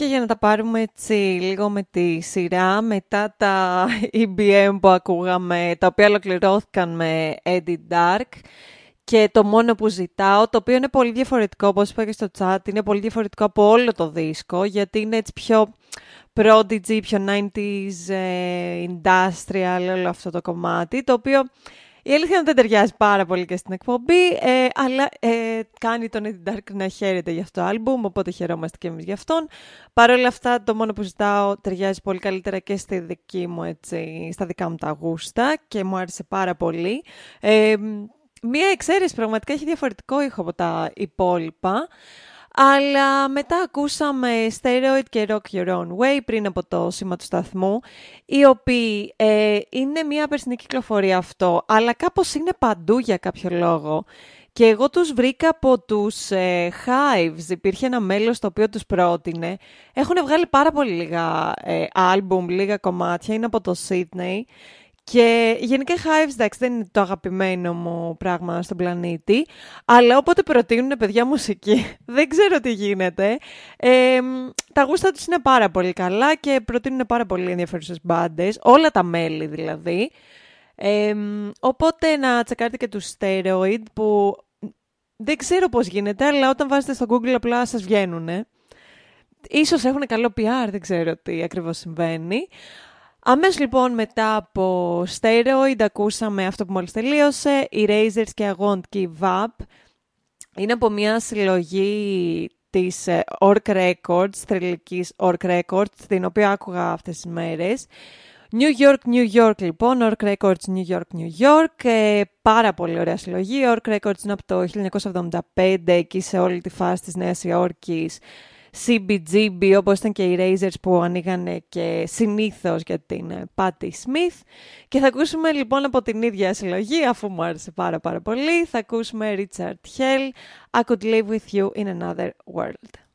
και για να τα πάρουμε έτσι λίγο με τη σειρά, μετά τα EBM που ακούγαμε, τα οποία ολοκληρώθηκαν με Eddie Dark και το μόνο που ζητάω, το οποίο είναι πολύ διαφορετικό, όπως είπα και στο chat, είναι πολύ διαφορετικό από όλο το δίσκο, γιατί είναι έτσι πιο Prodigy, πιο 90s, industrial, όλο αυτό το κομμάτι, το οποίο η αλήθεια είναι ότι δεν ταιριάζει πάρα πολύ και στην εκπομπή, αλλά κάνει τον Eddie Dark να χαίρεται για αυτό το άλμπουμ, οπότε χαιρόμαστε και εμείς γι' αυτόν. Παρ' όλα αυτά, το μόνο που ζητάω ταιριάζει πολύ καλύτερα και στη δική μου, έτσι, στα δικά μου τα γούστα και μου άρεσε πάρα πολύ. Μία εξαίρεση, πραγματικά έχει διαφορετικό ήχο από τα υπόλοιπα. Αλλά μετά ακούσαμε Steroid και Rock Your Own Way πριν από το σήμα του σταθμού, οι οποίοι είναι μια περσινή κυκλοφορία αυτό, αλλά κάπως είναι παντού για κάποιο λόγο. Και εγώ τους βρήκα από τους Hives, υπήρχε ένα μέλος το οποίο τους πρότεινε. Έχουν βγάλει πάρα πολύ λίγα άλμπουμ, λίγα κομμάτια, είναι από το Sydney. Και γενικά Hives, εντάξει, δεν είναι το αγαπημένο μου πράγμα στον πλανήτη, αλλά όποτε προτείνουν παιδιά μουσική, δεν ξέρω τι γίνεται. Τα γούστα τους είναι πάρα πολύ καλά και προτείνουν πάρα πολύ ενδιαφέρουσες μπάντες, όλα τα μέλη δηλαδή. Οπότε να τσεκάρετε και τους Steroid που δεν ξέρω πώς γίνεται, αλλά όταν βάζετε στο Google απλά σας βγαίνουνε. Ίσως έχουν καλό PR, δεν ξέρω τι ακριβώς συμβαίνει. Αμέσως λοιπόν μετά από Steroid ακούσαμε αυτό που μόλις τελείωσε, Erasers και I Won't Give Up. Είναι από μια συλλογή της Orc Records, θρυλικής Orc Records, την οποία άκουγα αυτές τις μέρες. New York, New York λοιπόν, Orc Records, New York, New York. Πάρα πολύ ωραία συλλογή. Orc Records είναι από το 1975, εκεί σε όλη τη φάση της Νέας Υόρκης. CBGB, όπως ήταν και οι Erasers που ανοίγανε και συνήθως για την Patti Smith. Και θα ακούσουμε λοιπόν από την ίδια συλλογή, αφού μου άρεσε πάρα πολύ, θα ακούσουμε Richard Hell, I Could Live With You In Another World.